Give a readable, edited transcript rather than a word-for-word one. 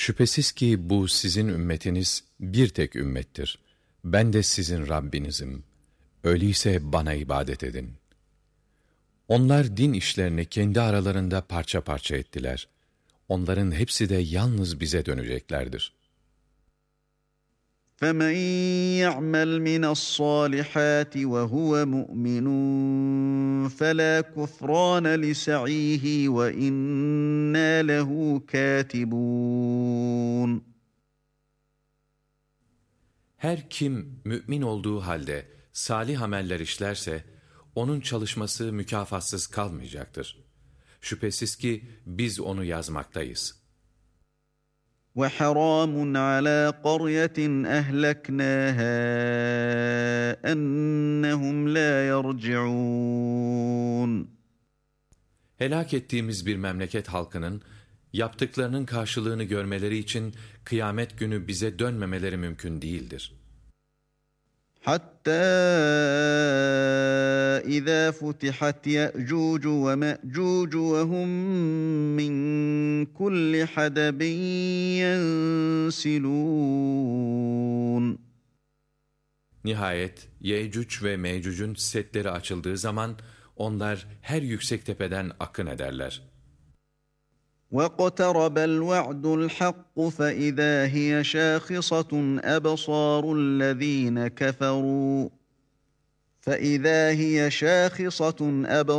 Şüphesiz ki bu sizin ümmetiniz bir tek ümmettir. Ben de sizin Rabbinizim. Öyleyse bana ibadet edin. Onlar din işlerini kendi aralarında parça parça ettiler. Onların hepsi de yalnız bize döneceklerdir. فَمَنْ يَعْمَلْ مِنَ الصَّالِحَاتِ وَهُوَ مُؤْمِنٌ فَلَا كُفْرَانَ لِسَعْيِهِ وَإِنَّا لَهُ كَاتِبُونَ. Her kim mümin olduğu halde salih ameller işlerse, onun çalışması mükafatsız kalmayacaktır. Şüphesiz ki biz onu yazmaktayız. وَحَرَامٌ عَلَى قَرْيَةٍ أَهْلَكْنَاهَا أَنَّهُمْ لَا يَرْجِعُونَ. Helak ettiğimiz bir memleket halkının, yaptıklarının karşılığını görmeleri için kıyamet günü bize dönmemeleri mümkün değildir. حَتَّى إِذَا فُتِحَتْ يَأْجُوجُ وَمَأْجُوجُ وَهُمْ مِنْ كُلِّ حَدَبٍ يَنْسِلُونَ. Nihayet Yecüc ve Mecüc'ün setleri açıldığı zaman, onlar her yüksek tepeden akın ederler. وَاقْتَرَبَ الْوَعْدُ الْحَقُّ فَإِذَا هِيَ شَاخِصَةٌ أَبْصَارُ